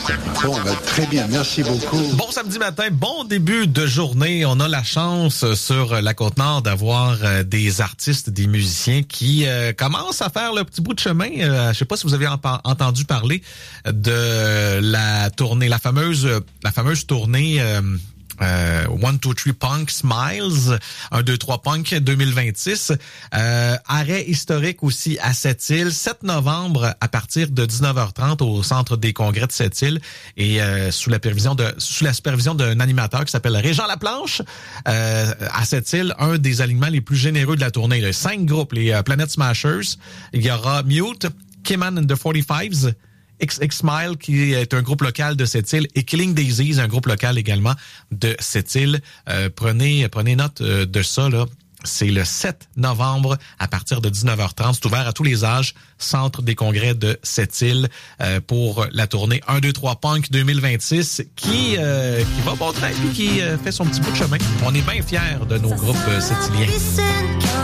Bon, très bien, merci beaucoup. Bon samedi matin, bon début de journée. On a la chance sur la Côte-Nord d'avoir des artistes, des musiciens qui commencent à faire le petit bout de chemin. Je sais pas si vous avez entendu parler de la tournée, la fameuse tournée 1, 2, 3 Punk Smiles, 1, 2, 3 Punk 2026. Arrêt historique aussi à Sept-Îles, 7 novembre à partir de 19h30 au Centre des congrès de Sept-Îles et sous la supervision d'un animateur qui s'appelle Régent Laplanche. À Sept-Îles, un des alignements les plus généreux de la tournée. Là. 5 groupes, les Planet Smashers. Il y aura Mute, Keyman and the 45s, X-Smile, qui est un groupe local de Sept-Îles, et Killing Daisies, un groupe local également de Sept-Îles. Prenez note de ça, là. C'est le 7 novembre à partir de 19h30. C'est ouvert à tous les âges. Centre des congrès de Sept-Îles pour la tournée 1, 2, 3 Punk 2026 qui va bon train et qui fait son petit bout de chemin. On est bien fiers de nos groupes settiliens.